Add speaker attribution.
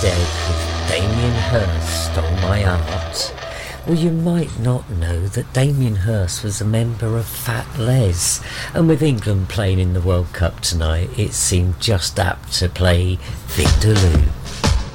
Speaker 1: Dead with Damien Hirst Stole My Heart. Well, you might not know that Damien Hirst was a member of Fat Les, and with England playing in the World Cup tonight, it seemed just apt to play Victor Lou.